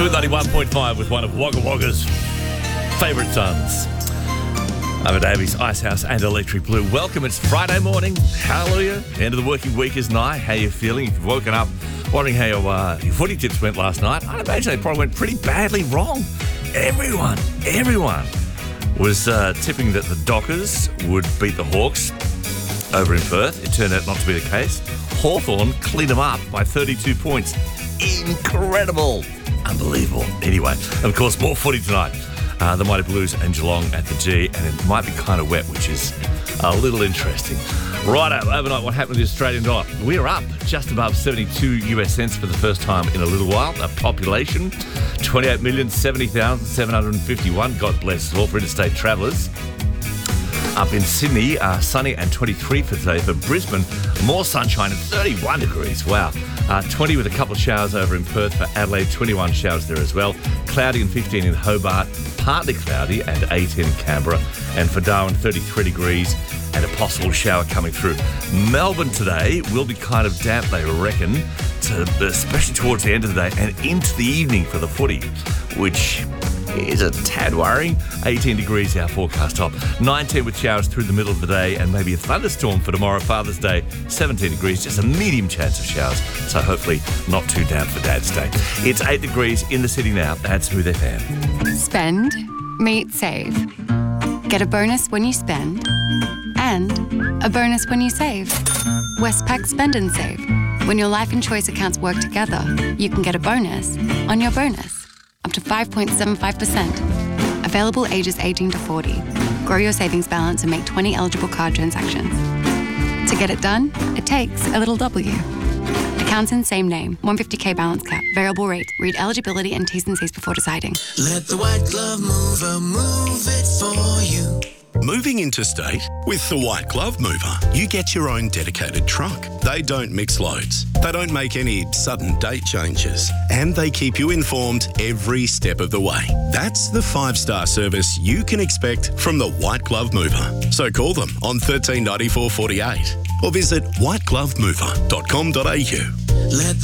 Smooth 91.5 with one of Wagga Wagga's favourite sons. I'm at Davies, Icehouse and Electric Blue. Welcome, it's Friday morning. Hallelujah. The end of the working week is nigh. How you feeling? If you've woken up wondering how your footy tips went last night, I'd imagine they probably went pretty badly wrong. Everyone was tipping that the Dockers would beat the Hawks over in Perth. It turned out not to be the case. Hawthorn cleaned them up by 32 points. Incredible. Unbelievable. Anyway, of course, more footy tonight. The Mighty Blues and Geelong at the G, and it might be kind of wet, which is a little interesting. Righto, overnight, what happened with the Australian dollar? We're up just above 72 US cents for the first time in a little while. A population, 28,070,751. God bless us all for interstate travellers. Up in Sydney, sunny and 23 for today. For Brisbane, more sunshine at 31 degrees. Wow. 20 with a couple of showers over in Perth. For Adelaide, 21 showers there as well. Cloudy and 15 in Hobart. Partly cloudy and 18 in Canberra. And for Darwin, 33 degrees and a possible shower coming through. Melbourne today will be kind of damp, they reckon, especially towards the end of the day and into the evening for the footy, which is a tad worrying. 18 degrees our forecast top. 19 with showers through the middle of the day and maybe a thunderstorm for tomorrow, Father's Day. 17 degrees, just a medium chance of showers. So hopefully not too damp for Dad's Day. It's 8 degrees in the city now at Smooth FM. Spend, meet, save. Get a bonus when you spend and a bonus when you save. Westpac Spend and Save. When your life and choice accounts work together, you can get a bonus on your bonus. Up to 5.75%. Available ages 18 to 40. Grow your savings balance and make 20 eligible card transactions. To get it done, it takes a little W. Accounts in same name. 150k balance cap. Variable rate. Read eligibility and T's and C's before deciding. Let the White Glove Mover move it for you. Moving interstate? With the White Glove Mover, you get your own dedicated truck. They don't mix loads. They don't make any sudden date changes. And they keep you informed every step of the way. That's the 5-star service you can expect from the White Glove Mover. So call them on 1394 48 or visit whiteglovemover.com.au. Let